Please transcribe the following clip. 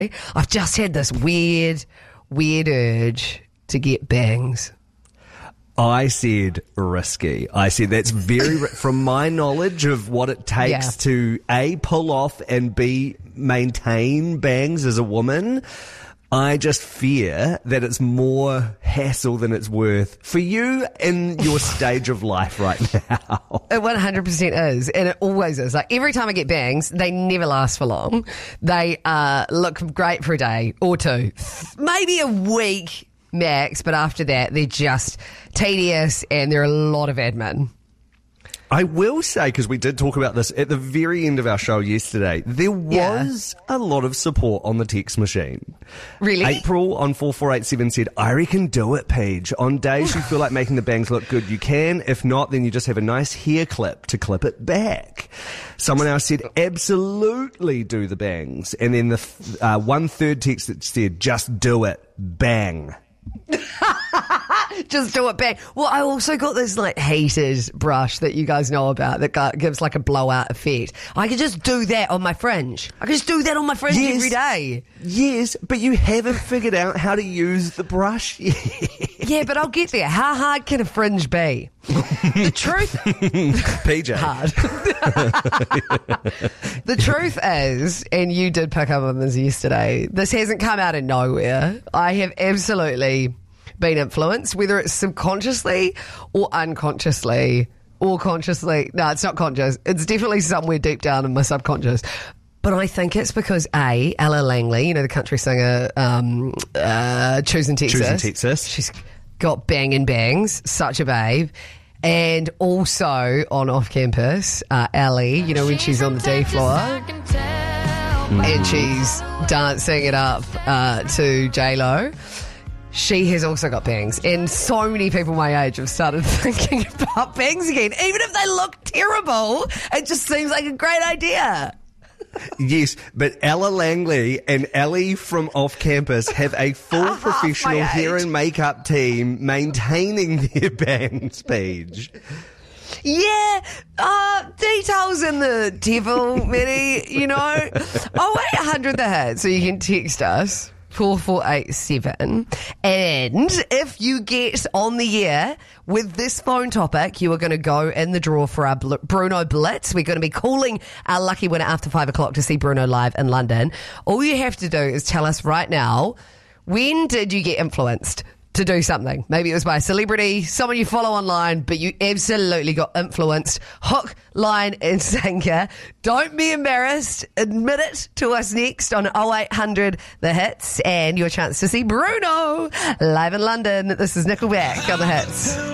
I've just had this weird urge to get bangs. I said risky. I said that's from my knowledge of what it takes to A, pull off, and B, maintain bangs as a woman. I just fear that it's more hassle than it's worth for you in your stage of life right now. It 100% is, and it always is. Like, every time I get bangs, they never last for long. They look great for a day or two, maybe a week max, but after that, they're just tedious and they're a lot of admin. I will say, because we did talk about this at the very end of our show yesterday, there was a lot of support on the text machine. Really? April on 4487 said, I reckon do it, Paige. On days you feel like making the bangs look good, you can. If not, then you just have a nice hair clip to clip it back. Someone else said, absolutely do the bangs. And then the 1/3 text that said, just do it. Bang. Just do it back. Well, I also got this like heated brush that you guys know about that gives like a blowout effect. I could just do that on my fringe. Every day. Yes, but you haven't figured out how to use the brush yet. Yeah, but I'll get there. How hard can a fringe be? The truth... PJ. Hard. The truth is, and you did pick up on this yesterday, this hasn't come out of nowhere. I have absolutely been influenced, whether it's subconsciously or unconsciously or consciously. No, it's not conscious. It's definitely somewhere deep down in my subconscious. But I think it's because Ella Langley, you know, the country singer, Choosing Texas. She's got banging bangs, such a babe. And also on Off Campus, Ellie, you know, when she's on the D floor and she's dancing it up to J-Lo. She has also got bangs, and so many people my age have started thinking about bangs again. Even if they look terrible, it just seems like a great idea. Yes, but Ella Langley and Ellie from Off Campus have a full professional hair and makeup team maintaining their bangs, Paige. Yeah, details in the devil, Minnie, you know. 0800 the hit, so you can text us. 4487. And if you get on the air with this phone topic, you are going to go in the draw for our Bruno Blitz. We're going to be calling our lucky winner after 5 o'clock to see Bruno live in London. All you have to do is tell us right now, when did you get influenced to do something? Maybe it was by a celebrity, someone you follow online, but you absolutely got influenced. Hook, line and sinker. Don't be embarrassed. Admit it to us next on 0800 The Hits and your chance to see Bruno live in London. This is Nickelback on The Hits.